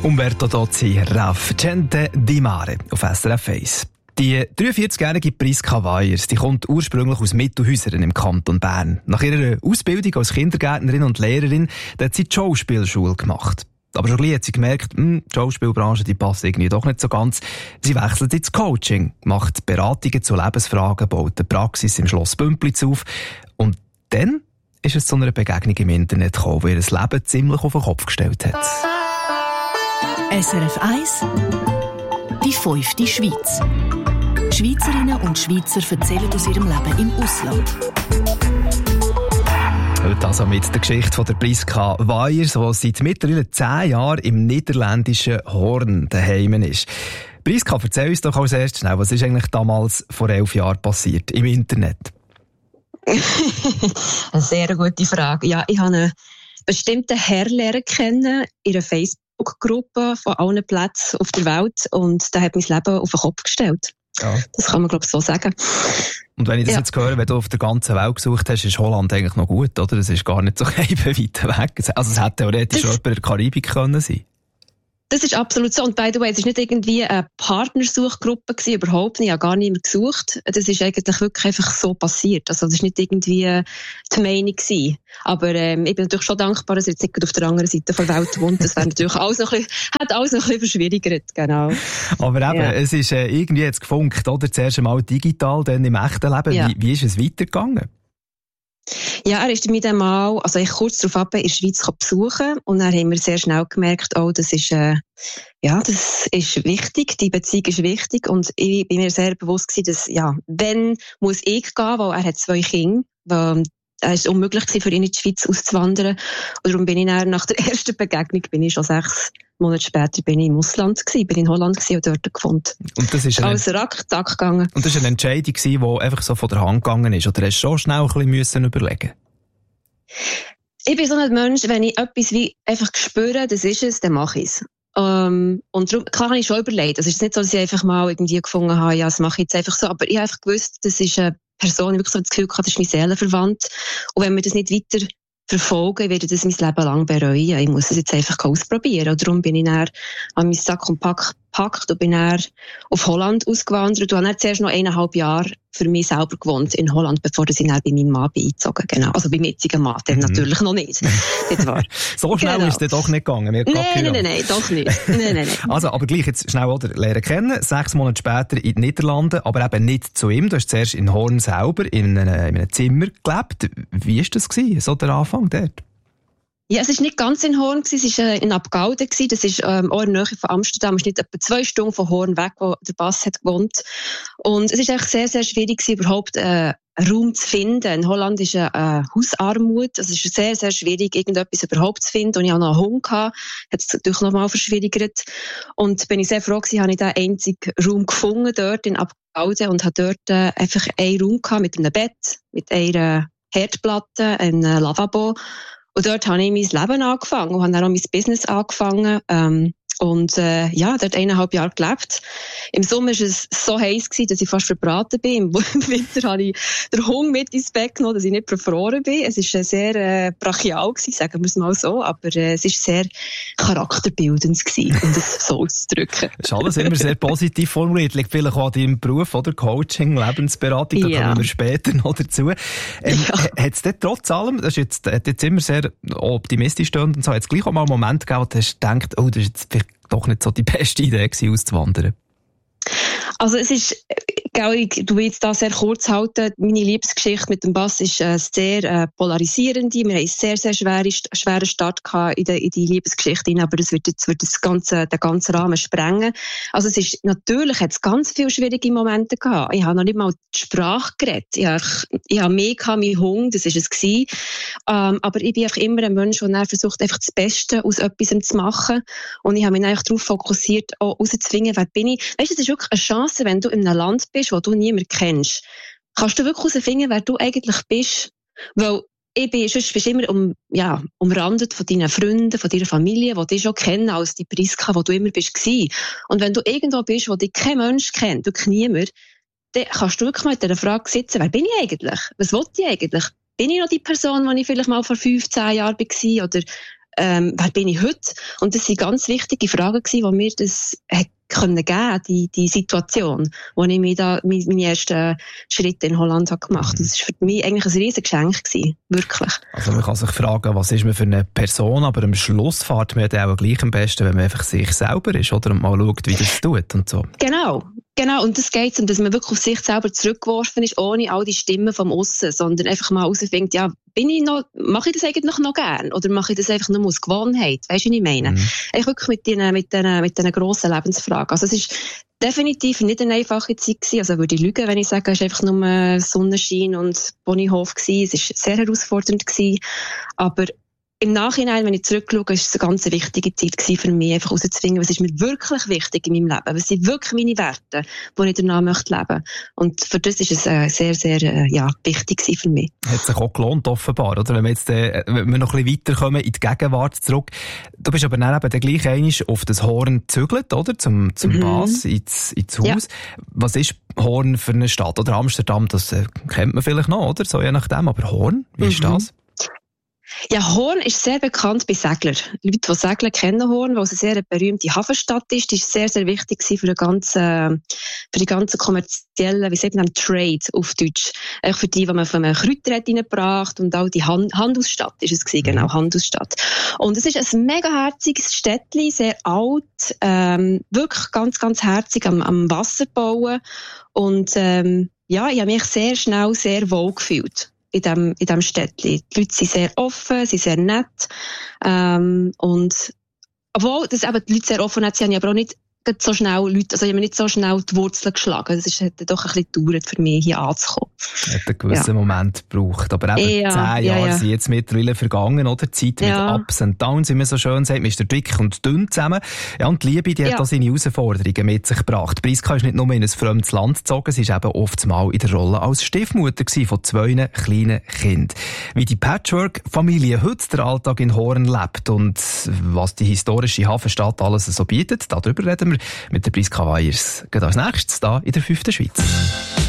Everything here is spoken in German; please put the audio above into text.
Umberto Tozzi, Raf, Gente di Mare auf SRF 1. Die 43-jährige Priska Weyers, die kommt ursprünglich aus Mittelhäusern im Kanton Bern. Nach ihrer Ausbildung als Kindergärtnerin und Lehrerin hat sie die Schauspielschule gemacht. Aber schon gleich hat sie gemerkt, die Schauspielbranche die passt irgendwie doch nicht so ganz. Sie wechselt ins Coaching, macht Beratungen zu Lebensfragen, baut eine Praxis im Schloss Bümplitz auf. Und dann ist es zu einer Begegnung im Internet gekommen, die ihr Leben ziemlich auf den Kopf gestellt hat. SRF 1 Die 5. Schweiz. Schweizerinnen und Schweizer erzählen aus ihrem Leben im Ausland. Heute also mit der Geschichte von der Priska Weyers, die seit mittlerweile 10 Jahren im niederländischen Hoorn daheim ist. Priska, erzähl uns doch als erstes schnell, was ist eigentlich damals vor 11 Jahren passiert im Internet? Eine sehr gute Frage. Ja, ich habe einen bestimmten Herr lernen kennen in einer Facebook-Gruppe von allen Plätzen auf der Welt und der hat mein Leben auf den Kopf gestellt. Ja. Das kann man, glaube ich, so sagen. Und wenn ich das jetzt höre, wenn du auf der ganzen Welt gesucht hast, ist Holland eigentlich noch gut, oder? Es ist gar nicht so weit weg. Also es hätte theoretisch auch jemand in der Karibik können sein. Das ist absolut so. Und by the way, es war nicht irgendwie eine Partnersuchgruppe gewesen, überhaupt nicht. Ich habe gar nicht mehr gesucht. Das ist eigentlich wirklich einfach so passiert. Also das war nicht irgendwie die Meinung gewesen. Aber ich bin natürlich schon dankbar, dass ich jetzt nicht auf der anderen Seite der Welt wohnt. Das wäre natürlich alles noch ein bisschen verschwierigert, genau. Aber eben, ja. Es ist irgendwie jetzt gefunkt, oder? Zuerst einmal digital, dann im echten Leben. Ja. Wie ist es weitergegangen? Ja, er ist mit einmal, also ich kurz darauf ab, in der Schweiz besuchen und dann haben wir sehr schnell gemerkt, das ist wichtig, die Beziehung ist wichtig und ich bin mir sehr bewusst gewesen, dass, wenn muss ich gehen, weil er hat 2 Kinder, es war unmöglich für ihn in die Schweiz auszuwandern und darum bin ich dann, nach der ersten Begegnung, schon 6 Monate später bin ich im Ausland gewesen, bin in Holland gewesen und dort gefunden. Und das ist alles Rack-Tack gegangen. Und das war eine Entscheidung, die einfach so von der Hand gegangen ist, oder hast du schon schnell ein bisschen überlegen? Ich bin so ein Mensch, wenn ich etwas wie einfach spüre, das ist es, dann mache ich es. Und darum, klar habe ich schon überlegt. Es ist nicht so, dass ich einfach mal irgendwie gefunden habe, ja, das mache ich jetzt einfach so, aber ich habe einfach gewusst, das ist eine Person, die wirklich so das Gefühl hatte, das ist mein Seelenverwandt. Und wenn wir das nicht weiter verfolgen, werde ich das mein Leben lang bereuen. Ich muss es jetzt einfach ausprobieren. Und darum bin ich dann an meinen Sack und Pack gepackt und bin dann auf Holland ausgewandert und habe dann zuerst noch 1,5 Jahre für mich selber gewohnt in Holland, bevor ich dann bei meinem Mann eingezogen bin. Genau. Also beim jetzigen Mann, dann natürlich noch nicht. So schnell ist es doch nicht gegangen. Nein, doch nicht. Nein. Also, aber gleich jetzt schnell, oder? Lernen kennen, 6 Monate später in den Niederlanden, aber eben nicht zu ihm. Du hast zuerst in Hoorn selber in einem Zimmer gelebt. Wie war das gewesen, so der Anfang dort? Ja, es war nicht ganz in Hoorn, es war in Abgalden. Das ist auch in der Nähe von Amsterdam. Es ist nicht etwa 2 Stunden von Hoorn weg, wo der Bass hat gewohnt. Und es ist eigentlich sehr, sehr schwierig, überhaupt einen Raum zu finden. In Holland ist eine Hausarmut. Es ist sehr, sehr schwierig, irgendetwas überhaupt zu finden. Und ich hatte noch einen Hund, hat es natürlich noch mal verschwierigert. Und bin ich sehr froh gewesen, habe ich den einzigen Raum gefunden dort in Abgalden und habe dort einfach einen Raum gehabt mit einem Bett, mit einer Herdplatte, einem Lavabo. Und dort habe ich mein Leben angefangen und habe dann auch mein Business angefangen. Dort 1,5 Jahre gelebt. Im Sommer war es so heiß gewesen, dass ich fast verbraten bin. Im Winter habe ich den Hunger mit ins Bett genommen, dass ich nicht verfroren bin. Es war sehr brachial gewesen, sagen wir es mal so. Aber es war sehr charakterbildend gewesen, um das so auszudrücken. Das ist alles immer sehr positiv formuliert. Liegt vielleicht auch an deinem Beruf, oder? Coaching, Lebensberatung, da kommen wir später noch dazu. Hat es dort trotz allem, das ist jetzt immer sehr optimistisch stehend und so, hat es gleich auch mal einen Moment gegeben, wo du hast gedacht, das ist jetzt vielleicht doch nicht so die beste Idee gewesen, auszuwandern? Also es ist, ich will jetzt da sehr kurz halten, meine Liebesgeschichte mit dem Bass ist sehr polarisierend. Wir haben einen sehr, sehr schweren Start gehabt in die Liebesgeschichte rein, aber das wird den ganzen Rahmen sprengen. Also es ist, natürlich hat es ganz viele schwierige Momente gehabt. Ich habe noch nicht mal die Sprache geredet. Ich habe mehr gehabt, mein Hunger, das war es gewesen. Aber ich bin einfach immer ein Mensch, der versucht, einfach das Beste aus etwas zu machen. Und ich habe mich eigentlich darauf fokussiert, auch rauszufinden, wer bin ich. Weißt du, es ist wirklich eine Chance, wenn du in einem Land bist, wo du niemanden kennst, kannst du wirklich herausfinden, wer du eigentlich bist. Weil sonst bist du immer umrandet von deinen Freunden, von deiner Familie, die dich schon kennen als die Priska, wo du immer bist gewesen. Und wenn du irgendwo bist, wo dich kein Mensch kennt, wirklich niemand, dann kannst du wirklich mal mit dieser Frage sitzen, wer bin ich eigentlich? Was will ich eigentlich? Bin ich noch die Person, die ich vielleicht mal vor 15 Jahren war? Oder wer bin ich heute? Und das waren ganz wichtige Fragen gewesen, die mir das können geben, die Situation, wo ich mir da meine ersten Schritte in Holland habe gemacht. Das war für mich eigentlich ein riesiges Geschenk gewesen. Wirklich. Also man kann sich fragen, was ist man für eine Person, aber am Schluss fährt man ja auch gleich am besten, wenn man einfach sich selber ist, oder? Und mal schaut, wie das tut und so. Genau, und das geht um, dass man wirklich auf sich selber zurückgeworfen ist, ohne all die Stimmen vom Aussen, sondern einfach mal herausfindet, ja, mache ich das eigentlich noch gern? Oder mache ich das einfach nur aus Gewohnheit? Weisst du, was ich meine? Eigentlich wirklich mit diesen grossen Lebensfragen. Also es ist definitiv nicht eine einfache Zeit gewesen. Also würde ich lügen, wenn ich sage, es war einfach nur Sonnenschein und Ponyhof gewesen. Es war sehr herausfordernd gewesen. Aber im Nachhinein, wenn ich zurückschaue, ist es eine ganz wichtige Zeit gewesen für mich, einfach herauszufinden, was ist mir wirklich wichtig in meinem Leben, was sind wirklich meine Werte, die ich danach möchte leben. Und für das ist es sehr, sehr wichtig gewesen für mich. Hat sich auch gelohnt, offenbar, oder? Wenn wir jetzt wenn wir noch ein bisschen weiterkommen in die Gegenwart zurück. Du bist aber dann eben gleich einmal auf das Horn gezügelt, oder? Zum Bas ins Haus. Ja. Was ist Horn für eine Stadt? Oder Amsterdam, das kennt man vielleicht noch, oder? So je nachdem. Aber Horn, wie ist das? Ja, Horn ist sehr bekannt bei Seglern. Leute, die segeln, kennen Horn, weil es eine sehr berühmte Hafenstadt ist. Die ist sehr, sehr wichtig für die ganze kommerzielle, wie sagt man, Trade auf Deutsch. Auch für die man von einem Kräuter hat reingebracht und auch die Handelsstadt ist es gewesen, genau, Handelsstadt. Und es ist ein mega herziges Städtchen, sehr alt, wirklich ganz, ganz herzig am Wasser bauen. Und ich habe mich sehr schnell sehr wohl gefühlt in dem Städtchen. Die Leute sind sehr offen, sind sehr nett. Und obwohl das eben die Leute sehr offen sind, sie haben aber auch nicht so schnell Leute, also ich habe nicht so schnell die Wurzeln geschlagen. Das hat doch ein bisschen gedauert für mich, hier anzukommen. Hat einen gewissen Moment gebraucht. Aber eben 10 Jahre sind jetzt mittlerweile vergangen, oder? Zeit mit Ups und Downs, wie man so schön sagt. Man ist dick und dünn zusammen. Ja, und die Liebe, die hat auch seine Herausforderungen mit sich gebracht. Priska ist nicht nur in ein fremdes Land gezogen, sie ist eben oftmals in der Rolle als Stiefmutter von 2 kleinen Kindern. Wie die Patchwork-Familie heute der Alltag in Horn lebt und was die historische Hafenstadt alles so bietet, darüber reden wir mit der Priska Weyers. Geht als nächstes da in der 5. Schweiz.